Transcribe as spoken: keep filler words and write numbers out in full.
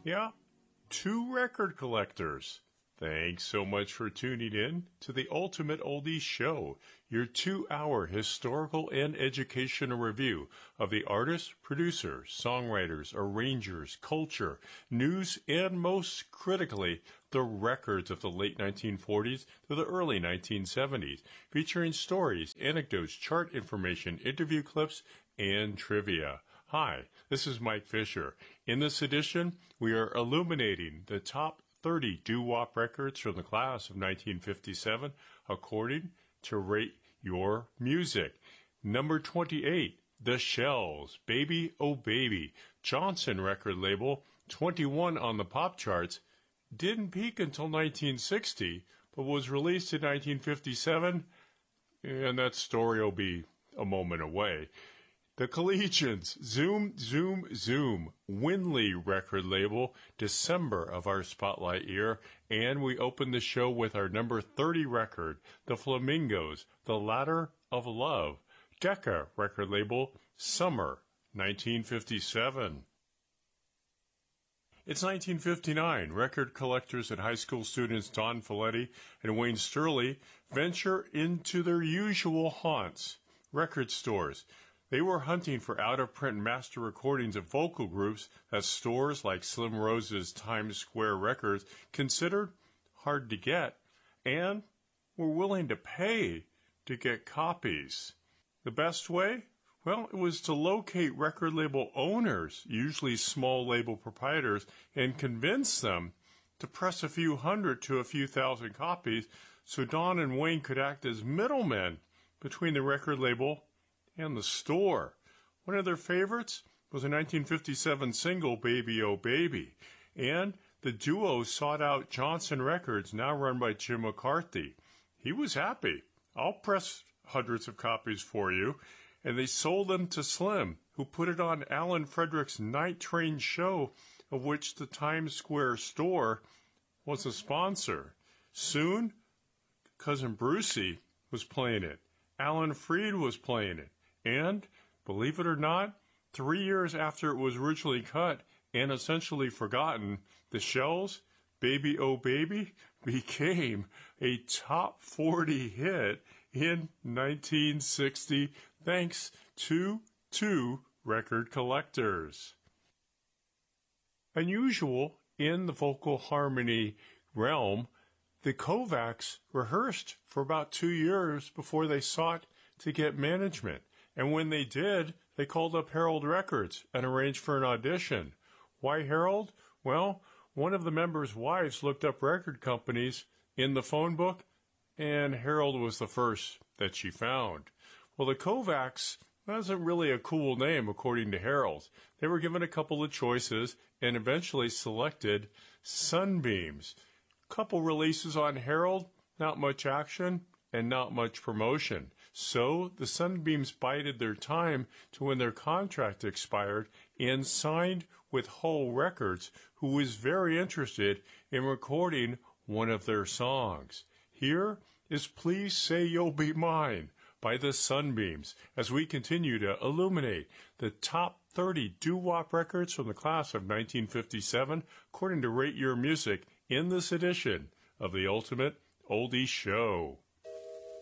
Yeah, two record collectors. Thanks so much for tuning in to the Ultimate Oldies Show, your two-hour historical and educational review of the artists, producers, songwriters, arrangers, culture, news, and most critically, the records of the late nineteen forties to the early nineteen seventies, featuring stories, anecdotes, chart information, interview clips, and trivia. Hi, this is Mike Fisher. In this edition, we are illuminating the top thirty doo-wop records from the class of nineteen fifty-seven, according to Rate Your Music. Number twenty-eight, The Shells, Baby Oh Baby, Johnson record label, twenty-one on the pop charts, didn't peak until nineteen sixty, but was released in nineteen fifty-seven, and that story will be a moment away. The Collegians, Zoom, Zoom, Zoom, Winley record label, December of our spotlight year, and we open the show with our number thirty record, The Flamingos, The Ladder of Love, Decca record label, Summer, nineteen fifty-seven. It's nineteen fifty-nine. Record collectors and high school students Don Folletti and Wayne Sterling venture into their usual haunts, record stores. They were hunting for out-of-print master recordings of vocal groups that stores like Slim Rose's Times Square Records considered hard to get and were willing to pay to get copies. The best way? Well, it was to locate record label owners, usually small label proprietors, and convince them to press a few hundred to a few thousand copies so Don and Wayne could act as middlemen between the record label and the store. One of their favorites was a nineteen fifty-seven single, Baby Oh Baby, and the duo sought out Johnson Records, now run by Jim McCarthy. He was happy. I'll press hundreds of copies for you, and they sold them to Slim, who put it on Alan Frederick's Night Train show, of which the Times Square store was a sponsor. Soon, Cousin Brucey was playing it. Alan Freed was playing it. And, believe it or not, three years after it was originally cut and essentially forgotten, The Shells, Baby Oh Baby, became a top forty hit in nineteen sixty thanks to two record collectors. Unusual in the vocal harmony realm, the Kovacs rehearsed for about two years before they sought to get management. And when they did, they called up Herald Records and arranged for an audition. Why Herald? Well, one of the members' wives looked up record companies in the phone book, and Herald was the first that she found. Well, the Kovacs wasn't really a cool name, according to Herald. They were given a couple of choices and eventually selected Sunbeams. Couple releases on Herald, not much action, and not much promotion. So the Sunbeams bided their time to when their contract expired and signed with Hull Records, who was very interested in recording one of their songs. Here is Please Say You'll Be Mine by the Sunbeams as we continue to illuminate the top thirty doo-wop records from the class of nineteen fifty-seven, according to Rate Your Music, in this edition of the Ultimate Oldies Show.